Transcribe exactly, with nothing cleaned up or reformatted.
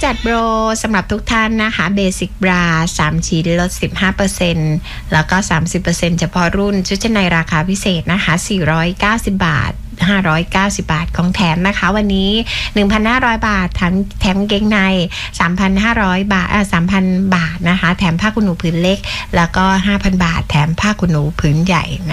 จัดโปรสำหรับทุกท่านนะคะเบสิกบราสามชิ้นลด สิบห้าเปอร์เซ็นต์ แล้วก็ สามสิบเปอร์เซ็นต์ เฉพาะรุ่นชุดชั้นในราคาพิเศษนะคะสี่ร้อยเก้าสิบบาทห้าร้อยเก้าสิบบาทของแถมนะคะวันนี้ หนึ่งพันห้าร้อย บาทแถมแถมกางเกงใน สามพันห้าร้อย บาทอ่ะ สามพัน บาทนะคะแถมผ้าขนหนูผืนเล็กแล้วก็ ห้าพัน บาทแถมผ้าขนหนูผืนใหญ่นะ